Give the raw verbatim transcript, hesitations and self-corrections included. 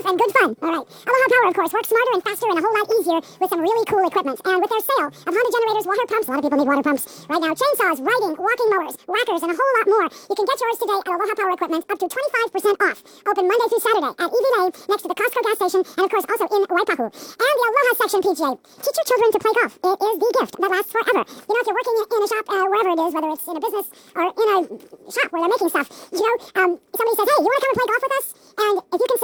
and good fun. All right. Aloha Power, of course, works smarter and faster and a whole lot easier with some really cool equipment. And with their sale of Honda generators, water pumps, a lot of people need water pumps right now, chainsaws, riding, walking mowers, whackers, and a whole lot more. You can get yours today at Aloha Power Equipment up to twenty-five percent off. Open Monday through Saturday at E V A next to the Costco gas station and, of course, also in Waipahu. And the Aloha section, P G A. Teach your children to play golf. It is the gift that lasts forever. You know, if you're working in a shop, uh, wherever it is, whether it's in a business or in a shop where they're making stuff, you know, um, somebody says, hey, you want to come and play golf with us? And if you can say,